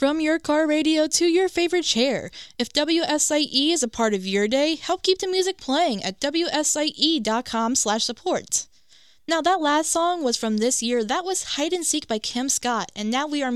From your car radio to your favorite chair, if WSIE is a part of your day, help keep the music playing at WSIE.com/support. Now that last song was from this year. That was Hide and Seek by Kim Scott, and now we are